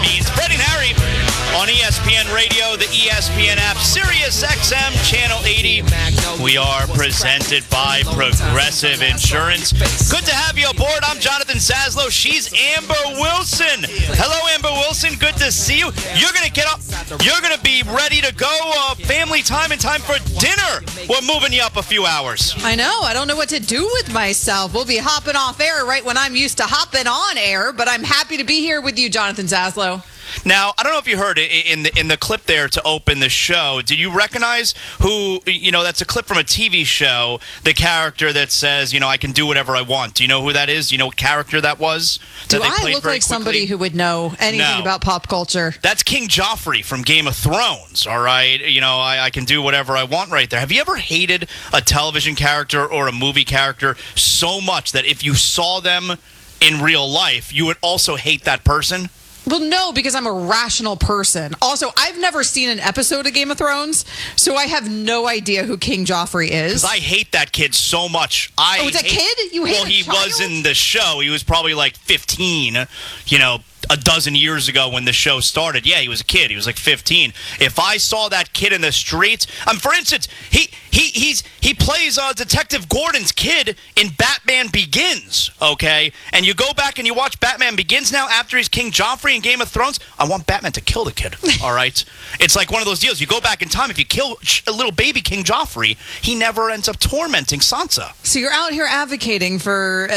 means. Fred and Harry on ESPN Radio, the ESPN app, Sirius XM, Channel 80. We are presented by Progressive Insurance. Good to have you aboard. I'm Jonathan Saslow. She's Amber Wilson. Hello, Amber Wilson. Good to see you. You're going to get up. You're going to be ready to go. Family time and time for dinner. We're moving you up a few hours. I know. I don't know what to do with myself. We'll be hopping off air right when I'm used to hopping on air, but I'm happy to be here with you, Jonathan Zaslow. Now, I don't know if you heard it in the clip there to open the show. Did you recognize who, that's a clip from a TV show, the character that says, I can do whatever I want. Do you know who that is? Do you know what character that was? Do I look like somebody who would know anything about pop culture? That's King Joffrey from Game of Thrones, all right? I can do whatever I want right there. Have you ever hated a television character or a movie character so much that if you saw them in real life, you would also hate that person? Well, no, because I'm a rational person. Also, I've never seen an episode of Game of Thrones, so I have no idea who King Joffrey is. Because I hate that kid so much. It's a kid? You hate Well, he was in the show. He was probably like 15, a dozen years ago when the show started. Yeah, he was a kid. He was like 15. If I saw that kid in the streets, for instance, he plays Detective Gordon's kid in Batman Begins, okay? And you go back and you watch Batman Begins now after he's King Joffrey in Game of Thrones. I want Batman to kill the kid, all right? It's like one of those deals. You go back in time. If you kill a little baby King Joffrey, he never ends up tormenting Sansa. So you're out here advocating for